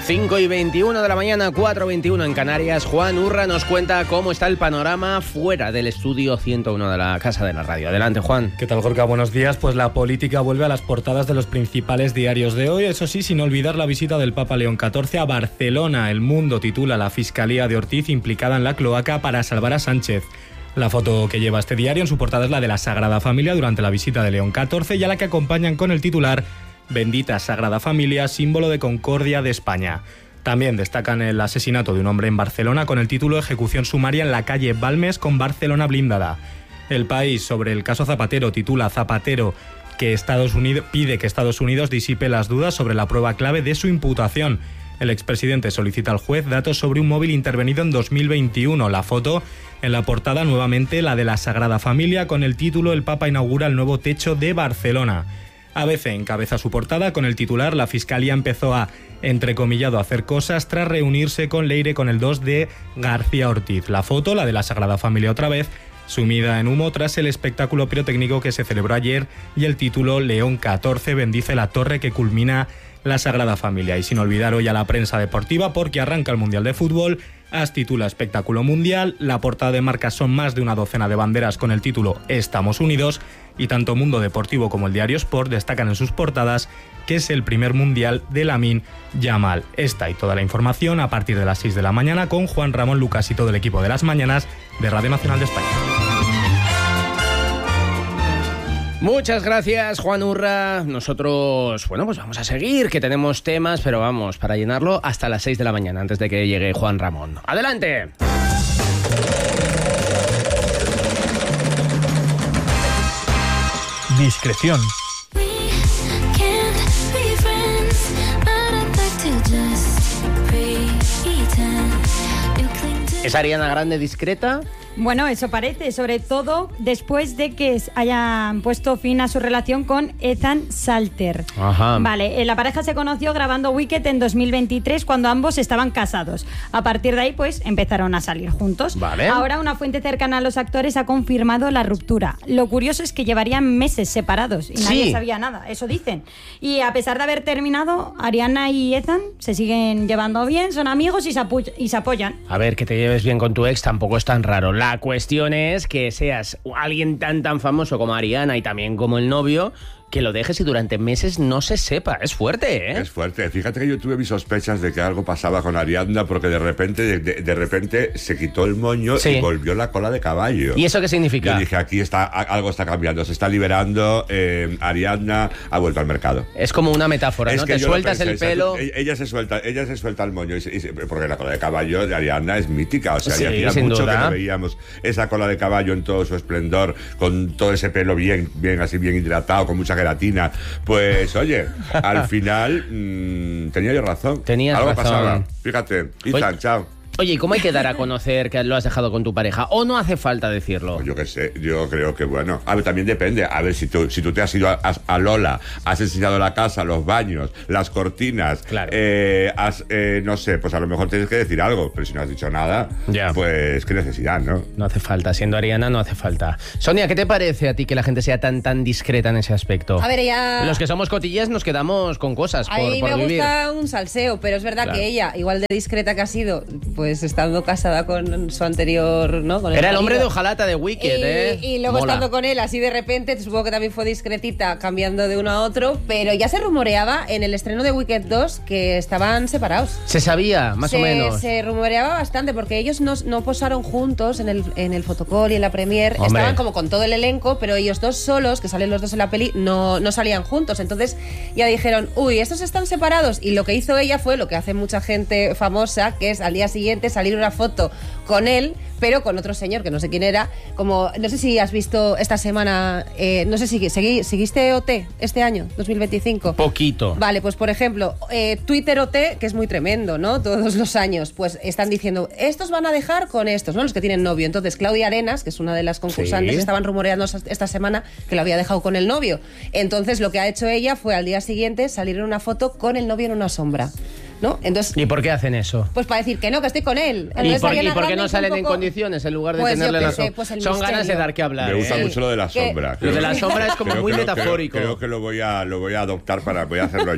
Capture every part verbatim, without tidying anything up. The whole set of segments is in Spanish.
cinco y veintiuno de la mañana, cuatro y veintiuno en Canarias. Juan Urra nos cuenta cómo está el panorama fuera del estudio ciento uno de la Casa de la Radio. Adelante, Juan. ¿Qué tal, Gorka? Buenos días. Pues la política vuelve a las portadas de los principales diarios de hoy. Eso sí, sin olvidar la visita del Papa León catorce a Barcelona. El Mundo titula la Fiscalía de Ortiz implicada en la cloaca para salvar a Sánchez. La foto que lleva este diario en su portada es la de la Sagrada Familia durante la visita de León catorce y a la que acompañan con el titular Bendita Sagrada Familia, símbolo de concordia de España. También destacan el asesinato de un hombre en Barcelona con el título Ejecución sumaria en la calle Balmes con Barcelona blindada. El País, sobre el caso Zapatero, titula Zapatero que Estados Unidos pide que Estados Unidos disipe las dudas sobre la prueba clave de su imputación. El expresidente solicita al juez datos sobre un móvil intervenido en dos mil veintiuno. La foto en la portada nuevamente la de la Sagrada Familia con el título El Papa inaugura el nuevo techo de Barcelona. A B C encabeza su portada con el titular La Fiscalía empezó a, entrecomillado, hacer cosas tras reunirse con Leire con el dos de García Ortiz. La foto, la de la Sagrada Familia otra vez, sumida en humo tras el espectáculo pirotécnico que se celebró ayer y el título León catorce bendice la torre que culmina la Sagrada Familia. Y sin olvidar hoy a la prensa deportiva porque arranca el Mundial de Fútbol. AS titula Espectáculo Mundial, la portada de Marca son más de una docena de banderas con el título Estamos Unidos y tanto Mundo Deportivo como el diario Sport destacan en sus portadas que es el primer Mundial de Lamine Yamal. Esta y toda la información a partir de las seis de la mañana con Juan Ramón Lucas y todo el equipo de las mañanas de Radio Nacional de España. Muchas gracias, Juan Urra. Nosotros, bueno, pues vamos a seguir, que tenemos temas, pero vamos, para llenarlo hasta las seis de la mañana, antes de que llegue Juan Ramón. ¡Adelante! Discreción. ¿Es Ariana Grande discreta? Bueno, eso parece, sobre todo después de que hayan puesto fin a su relación con Ethan Salter. Ajá. Vale, la pareja se conoció grabando Wicked en dos mil veintitrés cuando ambos estaban casados. A partir de ahí, pues, empezaron a salir juntos. Vale. Ahora una fuente cercana a los actores ha confirmado la ruptura. Lo curioso es que llevarían meses separados y nadie Sí. sabía nada, eso dicen. Y a pesar de haber terminado, Ariana y Ethan se siguen llevando bien, son amigos y se, apu- y se apoyan. A ver, que te lleves bien con tu ex tampoco es tan raro. La cuestión es que seas alguien tan tan famoso como Ariana y también como el novio, que lo dejes y durante meses no se sepa. Es fuerte, ¿eh? Es fuerte. Fíjate que yo tuve mis sospechas de que algo pasaba con Ariadna porque de repente de, de, de repente se quitó el moño Sí. y volvió la cola de caballo. ¿Y eso qué significa? Yo dije, aquí está, algo está cambiando, se está liberando, eh, Ariadna ha vuelto al mercado. Es como una metáfora, Es ¿no? que Te yo lo sueltas pensé, el o sea, pelo... tú- ella se suelta, ella se suelta el moño y se- y se- porque la cola de caballo de Ariadna es mítica, o sea, Sí, ya hacía sin mucho duda. que no veíamos esa cola de caballo en todo su esplendor, con todo ese pelo bien, bien así bien hidratado, con mucha gelatina. Pues oye, al final mmm, tenía yo razón. Tenías algo razón. pasaba. Fíjate, Ethan, Oye, chao. Oye, ¿y cómo hay que dar a conocer que lo has dejado con tu pareja? ¿O no hace falta decirlo? Yo qué sé, yo creo que bueno, a ver, también depende, a ver, si tú, si tú te has ido a, a- a Lola, has enseñado la casa, los baños, las cortinas, Claro. eh, has, eh, no sé, pues a lo mejor tienes que decir algo, pero si no has dicho nada, Ya. pues qué necesidad, ¿no? No hace falta, siendo Ariana no hace falta. Sonia, ¿qué te parece a ti que la gente sea tan tan discreta en ese aspecto? A ver, ella... Los que somos cotillas nos quedamos con cosas A por, mí por me vivir. gusta un salseo, pero es verdad Claro. que ella, igual de discreta que ha sido, pues estando casada con su anterior, ¿no? Con Era el hombre de marido. hojalata de Wicked, y, ¿eh? y luego Mola. estando con él así de repente, supongo que también fue discretita, cambiando de uno a otro, pero ya se rumoreaba en el estreno de Wicked dos que estaban separados. Se sabía, más se, o menos. Se rumoreaba bastante porque ellos no, no posaron juntos en el, en el fotocall y en la premier. Hombre. Estaban como con todo el elenco, pero ellos dos solos, que salen los dos en la peli, no, no salían juntos. Entonces ya dijeron, uy, estos están separados. Y lo que hizo ella fue lo que hace mucha gente famosa, que es al día siguiente salir una foto con él, pero con otro señor que no sé quién era. Como, no sé si has visto esta semana, eh, no sé si seguí, seguiste O T este año, dos mil veinticinco. Poquito. Vale, pues por ejemplo, eh, Twitter O T, que es muy tremendo, ¿no? Todos los años, pues están diciendo, estos van a dejar con estos, ¿no? Los que tienen novio. Entonces, Claudia Arenas, que es una de las concursantes, Sí. estaban rumoreando esta semana que lo había dejado con el novio. Entonces, lo que ha hecho ella fue al día siguiente salir en una foto con el novio en una sombra, ¿no? Entonces, ¿Y por qué hacen eso? pues para decir que no, que estoy con él. ¿Y Entonces, por, y Ariana por qué Grande no hizo salen un en poco- condiciones en lugar de Pues yo tenerle qué la sé, sombra? pues el Son misterio. ganas de dar que hablar. Me gusta ¿eh? mucho lo de la Que- sombra. Lo de la Creo- sombra es como creo- muy creo- metafórico. Creo, creo que lo voy a, lo voy a adoptar para, voy a hacerlo yo.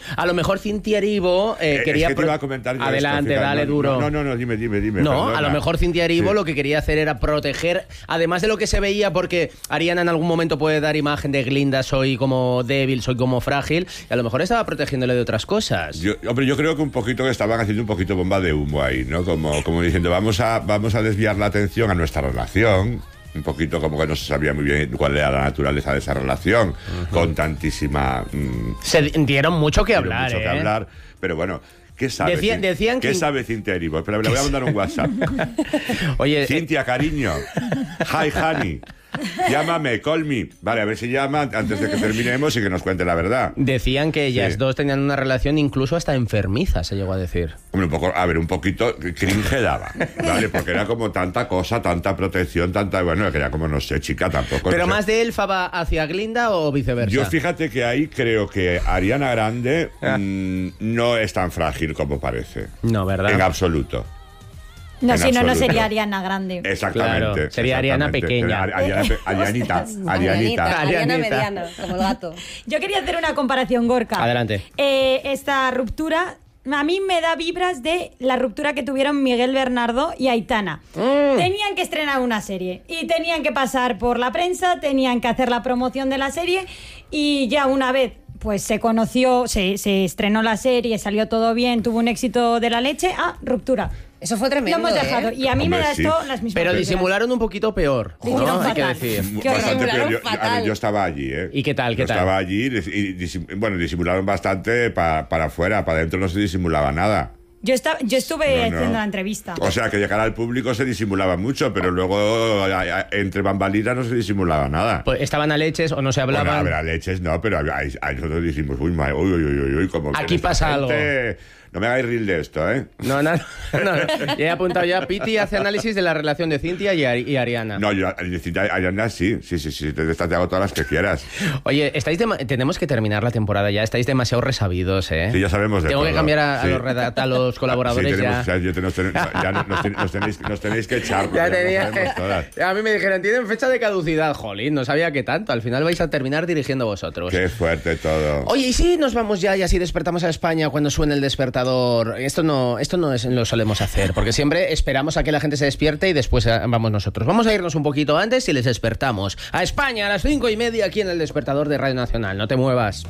A lo mejor Cintia Erivo eh, Eh, quería... es que te iba a comentar yo Adelante, esto, fíjate, dale no, duro. No, no, no, dime, dime, dime. No, perdona. a lo mejor Cintia Erivo Sí. lo que quería hacer era proteger, además de lo que se veía, porque Ariana en algún momento puede dar imagen de Glinda, soy como débil, soy como frágil, y a lo mejor estaba protegiéndole de otras cosas. Yo, hombre, yo creo que un poquito que estaban haciendo un poquito bomba de humo ahí, ¿no? Como, como diciendo, vamos a, vamos a desviar la atención a nuestra relación. Un poquito como que no se sabía muy bien cuál era la naturaleza de esa relación, uh-huh. con tantísima... Mmm, se dieron mucho que hablar, mucho ¿eh? que hablar, pero bueno... ¿Qué sabe, Decían, decían ¿Qué que... sabe Cintia Erivo? Espera, le voy a mandar un WhatsApp. Oye, Cintia, cariño. Hi, honey. Llámame, call me. Vale, a ver si llama antes de que terminemos y que nos cuente la verdad. Decían que ellas sí. dos tenían una relación incluso hasta enfermiza, se llegó a decir. Hombre, un poco, a ver, un poquito cringe daba, ¿vale? Porque era como tanta cosa, tanta protección, tanta... Bueno, que era como, no sé, chica, tampoco... ¿Pero no sé. más de Elfa va hacia Glinda o viceversa? Yo fíjate que ahí creo que Ariana Grande ah. mmm, no es tan frágil como parece. No, ¿verdad? En absoluto. No, En si no, no absoluto. sería Ariana Grande. Exactamente. Claro, sería Ariana exactamente. pequeña. Ari- Ariana pe- Arianita. Arianita. Ariana Arianita. mediana, como el gato. Yo quería hacer una comparación, Gorka. Adelante. Eh, esta ruptura a mí me da vibras de la ruptura que tuvieron Miguel Bernardo y Aitana. Mm. Tenían que estrenar una serie y tenían que pasar por la prensa, tenían que hacer la promoción de la serie y ya una vez pues se conoció, se, se estrenó la serie, salió todo bien, tuvo un éxito de la leche, ah, ruptura. Eso fue tremendo. Lo hemos dejado. ¿eh? Y a mí Hombre, me da sí. esto las mismas Pero vibras. disimularon un poquito peor, Lo hicieron ¿no? Hay que fatal. decir. Qué horror. Bastante peor. Yo, yo- a Fatal. ver, yo estaba allí, ¿eh? ¿Y qué tal, qué yo tal? estaba allí y, y disim- bueno, disimularon bastante pa- para afuera, para adentro no se disimulaba nada. Yo, estaba, yo estuve No, no. haciendo la entrevista. O sea, que de cara al público se disimulaba mucho, pero luego a- a- entre bambalinas no se disimulaba nada. Pues estaban a leches o no se hablaban. Bueno, a ver, a leches no, pero a- a- a- nosotros dijimos, uy, ma- uy, uy, uy, uy, como Aquí que esta pasa gente- No me hagáis reel de esto, ¿eh? No, no, no. Ya he apuntado ya. Piti hace análisis de la relación de Cintia y, Ari- y Ariana. No, yo, Ariana sí, sí, sí, sí, te, te hago todas las que quieras. Oye, estáis dema- tenemos que terminar la temporada ya. Estáis demasiado resabidos, ¿eh? Sí, ya sabemos de Tengo que todo. cambiar a, a Sí. los, redact- a los colaboradores Sí, tenemos, ya. o sea, yo te- nos, ten- ya nos, ten- nos tenéis, nos tenéis que echar. porque Ya ya tenía. lo sabemos todas. A mí me dijeron, tienen fecha de caducidad. Jolín, no sabía que tanto. Al final vais a terminar dirigiendo vosotros. Qué fuerte todo. Oye, ¿y si nos vamos ya y así despertamos a España cuando suene el despertador? Esto no, esto no es, lo solemos hacer, porque siempre esperamos a que la gente se despierte y después eh, vamos nosotros. Vamos a irnos un poquito antes y les despertamos. A España a las cinco y media aquí en el despertador de Radio Nacional. No te muevas.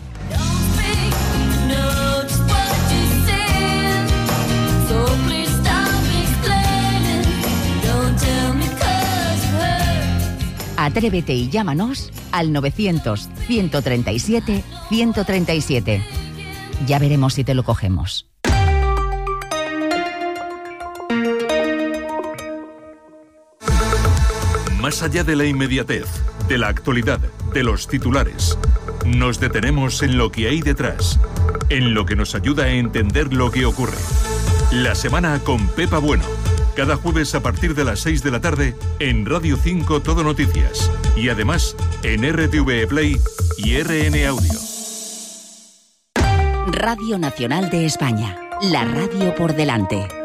Atrévete y llámanos al novecientos, ciento treinta y siete, ciento treinta y siete. Ya veremos si te lo cogemos. Más allá de la inmediatez, de la actualidad, de los titulares, nos detenemos en lo que hay detrás, en lo que nos ayuda a entender lo que ocurre. La semana con Pepa Bueno. Cada jueves a partir de las seis de la tarde en Radio cinco Todo Noticias. Y además en R T V E Play y R N Audio. Radio Nacional de España. La radio por delante.